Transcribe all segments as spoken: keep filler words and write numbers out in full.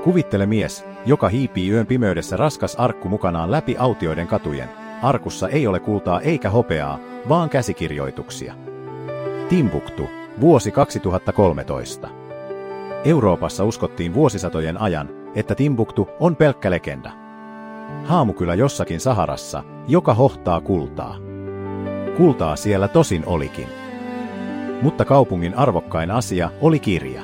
Kuvittele mies, joka hiipii yön pimeydessä raskas arkku mukanaan läpi autioiden katujen. Arkussa ei ole kultaa eikä hopeaa, vaan käsikirjoituksia. Timbuktu, vuosi kaksituhattakolmetoista. Euroopassa uskottiin vuosisatojen ajan, että Timbuktu on pelkkä legenda. Haamukylä jossakin Saharassa, joka hohtaa kultaa. Kultaa siellä tosin olikin. Mutta kaupungin arvokkain asia oli kirja.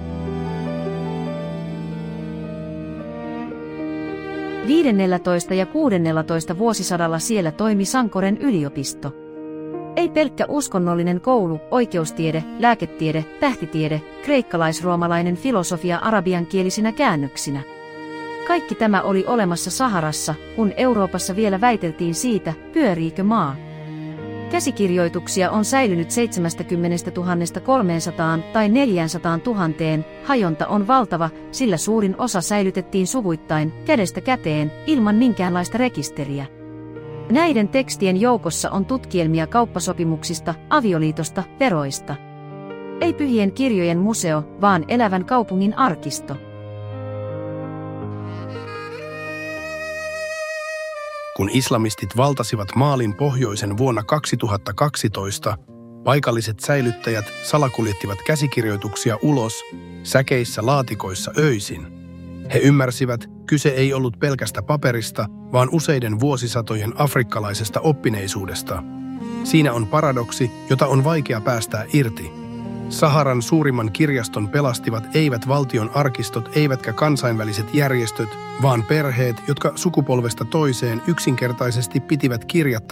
viidennellätoista ja kuudennellatoista vuosisadalla siellä toimi Sankoren yliopisto. Ei pelkkä uskonnollinen koulu, oikeustiede, lääketiede, tähtitiede, kreikkalais-roomalainen filosofia arabiankielisinä käännöksinä. Kaikki tämä oli olemassa Saharassa, kun Euroopassa vielä väiteltiin siitä, pyöriikö maa. Käsikirjoituksia on säilynyt seitsemänkymmentätuhatta kolmesataa tai neljäsataa tuhatta, hajonta on valtava, sillä suurin osa säilytettiin suvuittain, kädestä käteen, ilman minkäänlaista rekisteriä. Näiden tekstien joukossa on tutkielmia kauppasopimuksista, avioliitosta, veroista. Ei pyhien kirjojen museo, vaan elävän kaupungin arkisto. Kun islamistit valtasivat Maalin pohjoisen vuonna kaksituhattakaksitoista, paikalliset säilyttäjät salakuljettivat käsikirjoituksia ulos säkeissä laatikoissa öisin. He ymmärsivät, kyse ei ollut pelkästä paperista, vaan useiden vuosisatojen afrikkalaisesta oppineisuudesta. Siinä on paradoksi, jota on vaikea päästää irti. Saharan suurimman kirjaston pelastivat eivät valtion arkistot eivätkä kansainväliset järjestöt, vaan perheet, jotka sukupolvesta toiseen yksinkertaisesti pitivät kirjat